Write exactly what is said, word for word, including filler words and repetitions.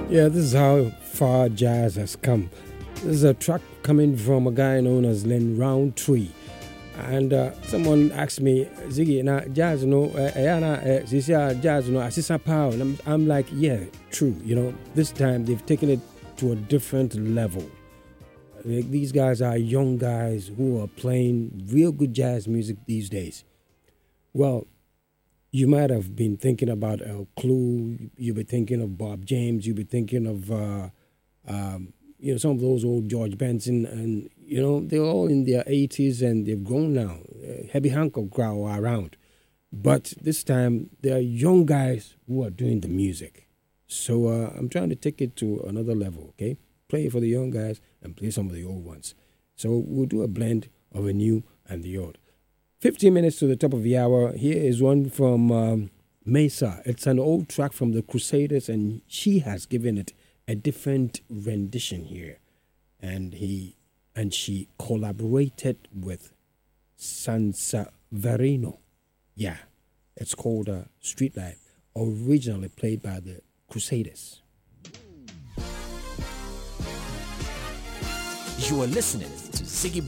Yeah, this is how far jazz has come. This is a track coming from a guy known as Len Roundtree. And uh, someone asked me, Ziggy, na jazz, no, Ayana, Zisia, jazz, no, Asisa Power. And I'm, I'm like, yeah, true. You know, this time they've taken it to a different level. Like, these guys are young guys who are playing real good jazz music these days. Well, you might have been thinking about El Clue, you've been thinking of Bob James, you've been thinking of, uh, um, you know, some of those old George Benson, and, you know, they're all in their eighties and they've grown now. Uh, Herbie Hancock are around. But this time, there are young guys who are doing the music. So uh, I'm trying to take it to another level, okay? Play for the young guys and play some of the old ones. So we'll do a blend of a new and the old. fifteen minutes to the top of the hour. Here is one from um, Mesa. It's an old track from the Crusaders, and she has given it a different rendition here. And he and she collaborated with Sanseverino. Yeah, it's called uh, Street Life, originally played by the Crusaders. You are listening to Ziggy